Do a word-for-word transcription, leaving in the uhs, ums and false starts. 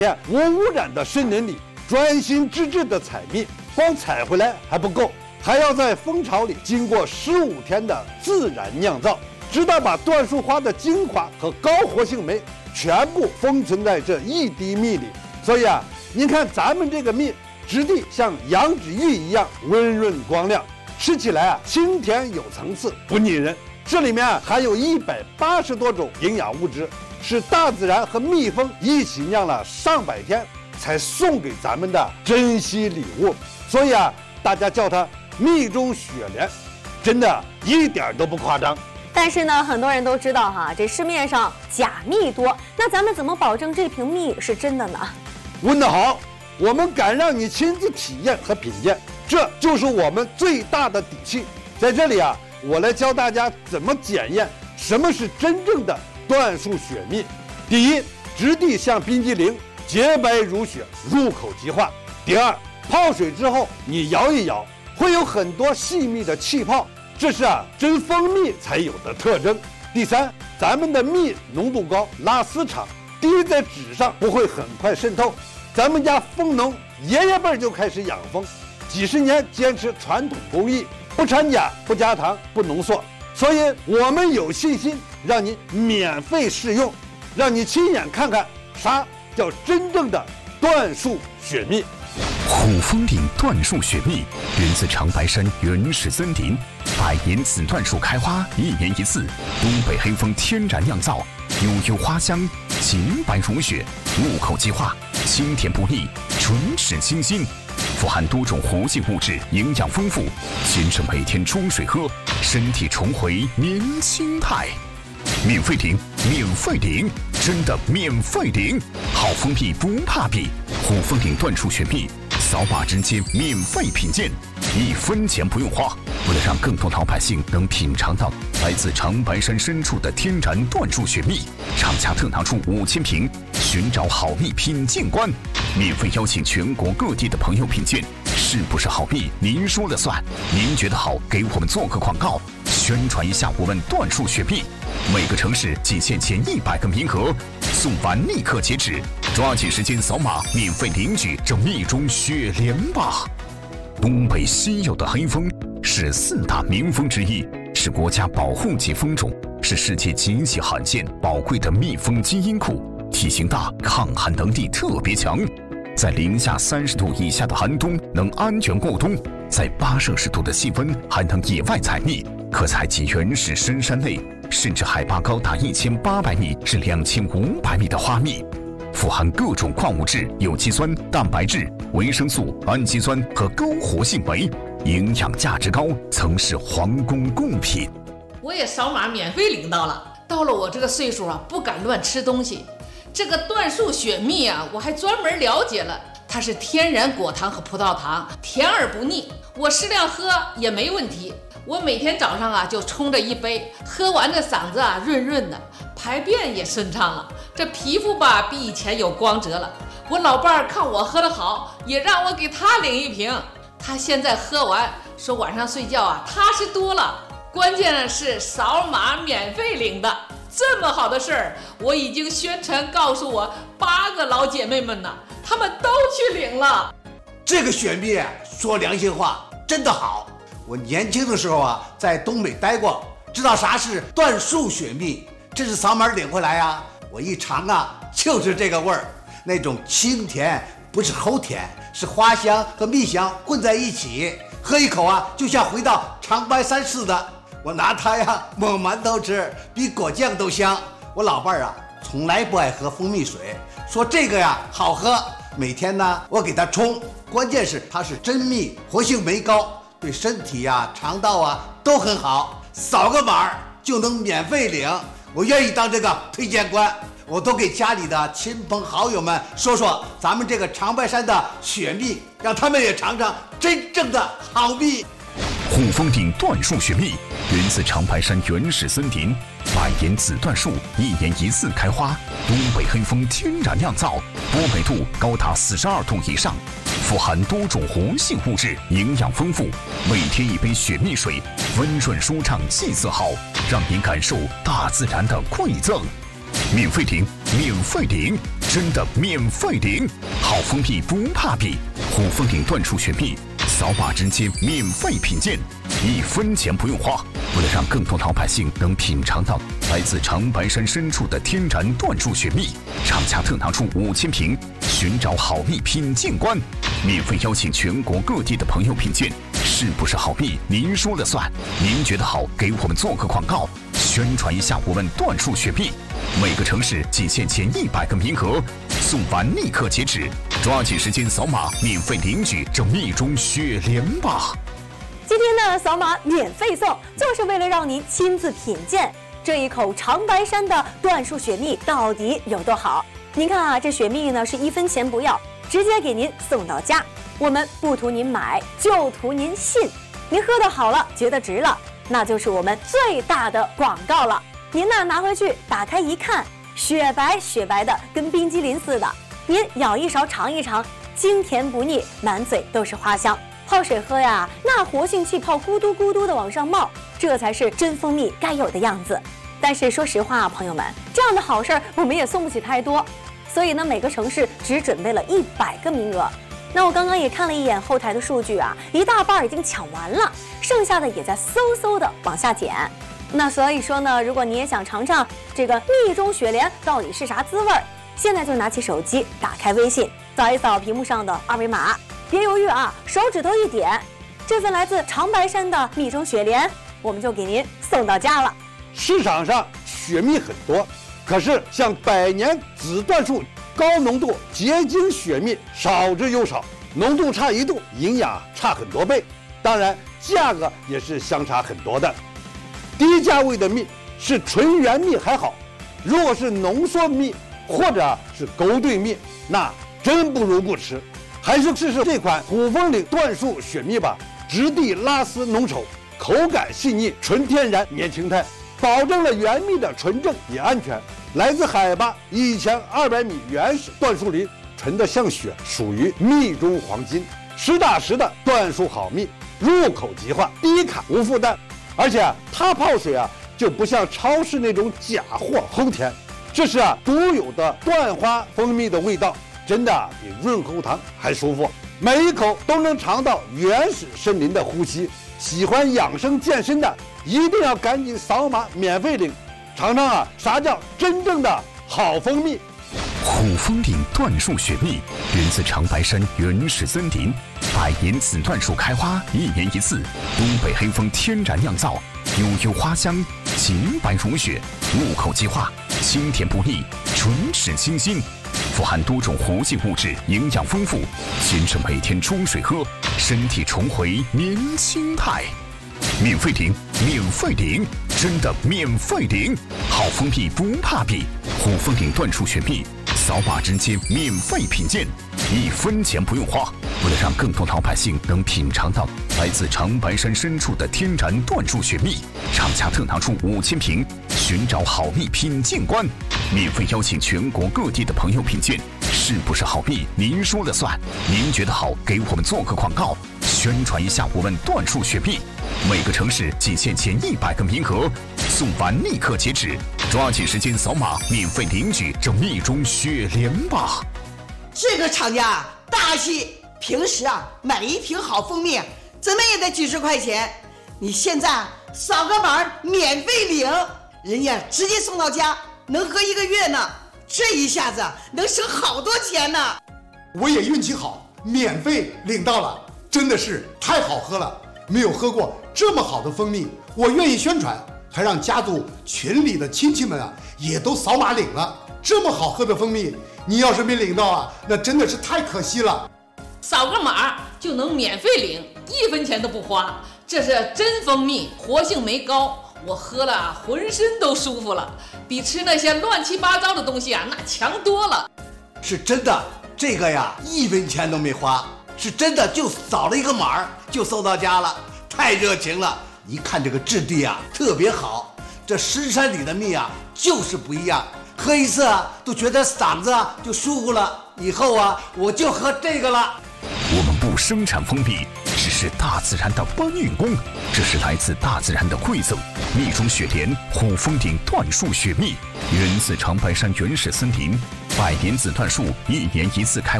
无污染的森林里专心致志的采蜜，光采回来还不够，还要在蜂巢里经过十五天的自然酿造，直到把椴树花的精华和高活性酶全部封存在这一滴蜜里。所以啊，您看咱们这个蜜质地像羊脂玉一样温润光亮，吃起来啊清甜有层次，不腻人。这里面啊含有一百八十多种营养物质，是大自然和蜜蜂一起酿了上百天才送给咱们的珍稀礼物。所以啊，大家叫它蜜中雪莲，真的一点都不夸张。 但是呢，很多人都知道哈，这市面上假蜜多，那咱们怎么保证这瓶蜜是真的呢？ 问得好，我们敢让你亲自体验和品鉴，这就是我们最大的底气。在这里啊，我来教大家怎么检验什么是真正的椴树雪蜜。第一，质地像冰激凌，洁白如雪，入口即化。第二，泡水之后你摇一摇，会有很多细密的气泡，这是啊真蜂蜜才有的特征。第三，咱们的蜜浓度高，拉丝长，滴在纸上不会很快渗透。咱们家蜂农爷爷辈就开始养蜂，几十年坚持传统工艺，不掺假，不加糖，不浓缩，所以我们有信心让你免费试用，让你亲眼看看啥叫真正的椴树雪蜜。 虎峰岭椴树雪蜜源自长白山原始森林，百年紫椴树开花一年一次，东北黑蜂天然酿造，悠悠花香，洁白如雪，入口即化，清甜不腻，唇齿清新，富含多种活性物质，营养丰富。先生每天冲水喝，身体重回年轻态。免费领，免费领，真的免费领！好蜂蜜不怕比，虎峰岭椴树雪蜜，扫码直接免费品鉴，一分钱不用花。为了让更多老百姓能品尝到来自长白山深处的天然椴树雪蜜，厂家特拿出五千瓶，寻找好蜜品鉴官，免费邀请全国各地的朋友品鉴，是不是好蜜您说了算？您觉得好，给我们做个广告，宣传一下我们椴树雪蜜。每个城市仅限前一百个名额，送完立刻截止，抓紧时间扫码免费领取这蜜中雪莲吧！东北稀有的黑蜂是四大名蜂之一，是国家保护级蜂种，是世界极其罕见宝贵的蜜蜂基因库，体型大，抗寒能力特别强，在零下三十度以下的寒冬能安全过冬，在八摄氏度的气温还能野外采蜜，可采集原始深山类甚至海拔高达一千八百米至两千五百米的花蜜，富含各种矿物质、有机酸、蛋白质、维生素、氨基酸和高活性酶，营养价值高，曾是皇宫贡品。 我也扫码免费领到了。到了我这个岁数啊，不敢乱吃东西。这个椴树雪蜜啊，我还专门了解了，它是天然果糖和葡萄糖，甜而不腻，我适量喝也没问题。我每天早上啊就冲着一杯，喝完这嗓子啊润润的，排便也顺畅了，这皮肤吧比以前有光泽了。我老伴儿看我喝得好，也让我给他领一瓶。他现在喝完说晚上睡觉啊踏实多了，关键是扫码免费领的。这么好的事儿，我已经宣传告诉我八个老姐妹们呢，她们都去领了。 这个雪蜜说良心话真的好，我年轻的时候啊在东北待过，知道啥是椴树雪蜜，这是扫码领回来啊，我一尝啊就是这个味儿，那种清甜，不是齁甜，是花香和蜜香混在一起，喝一口啊就像回到长白山似的。我拿它呀抹馒头吃，比果酱都香。我老伴儿啊从来不爱喝蜂蜜水，说这个呀好喝，每天呢我给它冲，关键是它是真蜜，活性酶高，对身体呀肠道啊都很好，扫个码就能免费领。我愿意当这个推荐官，我都给家里的亲朋好友们说说咱们这个长白山的雪蜜，让他们也尝尝真正的好蜜。 虎峰岭椴树雪蜜源自长白山原始森林，百年紫椴树一年一次开花，东北黑蜂天然酿造，波美度高达四十二度以上，富含多种活性物质，营养丰富。每天一杯雪蜜水，温润舒畅，气色好，让您感受大自然的馈赠。 免费领，免费领，真的免费领！好蜂蜜不怕比，虎蜂领椴树雪蜜，扫码直接免费品鉴，一分钱不用花。为了让更多老百姓能品尝到来自长白山深处的天然椴树雪蜜，厂家特拿出五千瓶，寻找好蜜品鉴官，免费邀请全国各地的朋友品鉴，是不是好蜜您说了算？您觉得好，给我们做个广告，宣传一下我们椴树雪蜜。每个城市仅限前一百个名额，送完立刻截止，抓紧时间扫码免费领取这蜜中雪莲吧！ 今天的扫码免费送，就是为了让您亲自品鉴这一口长白山的椴树雪蜜到底有多好。您看啊，这雪蜜呢是一分钱不要，直接给您送到家。我们不图您买，就图您信。您喝得好了，觉得值了，那就是我们最大的广告了。您呢拿回去打开一看，雪白雪白的，跟冰激凌似的。您舀一勺尝一尝，清甜不腻，满嘴都是花香。泡水喝呀，那活性气泡咕嘟咕嘟的往上冒，这才是真蜂蜜该有的样子。但是说实话啊，朋友们，这样的好事儿我们也送不起太多，所以呢，每个城市只准备了一百个名额。那我刚刚也看了一眼后台的数据啊，一大半已经抢完了，剩下的也在嗖嗖的往下减。那所以说呢，如果你也想尝尝这个蜜中雪莲到底是啥滋味儿，现在就拿起手机，打开微信，扫一扫屏幕上的二维码，别犹豫啊，手指头一点，这份来自长白山的蜜中雪莲，我们就给您送到家了。 市场上雪蜜很多，可是像百年紫椴树高浓度结晶雪蜜少之又少，浓度差一度，营养差很多倍，当然价格也是相差很多的。低价位的蜜是纯原蜜还好，如果是浓缩蜜或者是勾兑蜜，那真不如不吃。还是试试这款虎蜂岭椴树雪蜜吧，质地拉丝浓稠，口感细腻，纯天然年轻态，保证了原蜜的纯正也安全。来自海拔一千二百米原始椴树林，纯的像雪，属于蜜中黄金，实打实的椴树好蜜，入口即化，低卡无负担。而且啊，它泡水啊就不像超市那种假货齁甜，这是啊独有的椴花蜂蜜的味道，真的比润喉糖还舒服，每一口都能尝到原始森林的呼吸。喜欢养生健身的一定要赶紧扫码免费领，尝尝啊啥叫真正的好蜂蜜。 虎蜂岭椴树雪蜜源自长白山原始森林，百年紫椴树开花一年一次，东北黑蜂天然酿造，悠悠花香，洁白如雪，入口即化，清甜不腻，唇齿清新，富含多种活性物质，营养丰富，先生每天冲水喝，身体重回年轻态。免费领，免费领，真的免费领！好蜂蜜不怕比，虎蜂岭椴树雪蜜，扫码直接免费品鉴，一分钱不用花。为了让更多老百姓能品尝到来自长白山深处的天然椴树雪蜜，厂家特拿出五千瓶，寻找好蜜品鉴官，免费邀请全国各地的朋友品鉴，是不是好蜜您说了算？您觉得好，给我们做个广告，宣传一下我们椴树雪蜜。每个城市仅限前一百个名额，送完立刻截止，抓紧时间扫码免费领取这蜜中雪莲吧！ 这个厂家大气，平时啊买一瓶好蜂蜜怎么也得几十块钱，你现在扫个码免费领，人家直接送到家，能喝一个月呢，这一下子能省好多钱呢。 我也运气好，免费领到了，真的是太好喝了，没有喝过这么好的蜂蜜，我愿意宣传，还让家族群里的亲戚们啊也都扫码领了。这么好喝的蜂蜜，你要是没领到啊，那真的是太可惜了。 扫个码就能免费领，一分钱都不花，这是真蜂蜜，活性酶高，我喝了浑身都舒服了，比吃那些乱七八糟的东西啊那强多了。 是真的，这个呀一分钱都没花，是真的就扫了一个码就送到家了，太热情了。一看这个质地啊特别好，这深山里的蜜啊就是不一样，喝一次啊都觉得嗓子啊就舒服了，以后啊我就喝这个了。 我们不生产蜂蜜， 只是大自然的搬运工，这是来自大自然的馈赠。蜜中雪莲虎峰顶椴树雪蜜，源自长白山原始森林，百年紫椴树一年一次开